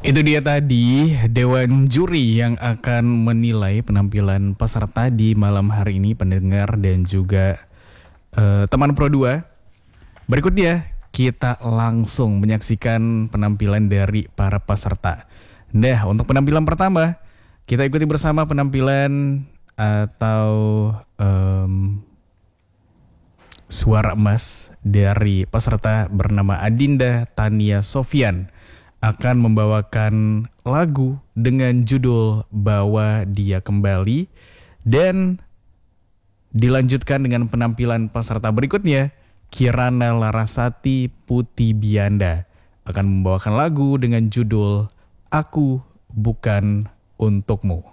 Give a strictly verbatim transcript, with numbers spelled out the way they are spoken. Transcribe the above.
Itu dia tadi Dewan Juri yang akan menilai penampilan peserta di malam hari ini, pendengar dan juga uh, teman Pro dua. Berikutnya kita langsung menyaksikan penampilan dari para peserta. Nah, untuk penampilan pertama kita ikuti bersama penampilan atau um, suara emas dari peserta bernama Adinda Tania Sofian, akan membawakan lagu dengan judul Bawa Dia Kembali, dan dilanjutkan dengan penampilan peserta berikutnya, Kirana Larasati Putih Bianda, akan membawakan lagu dengan judul Aku Bukan Untukmu.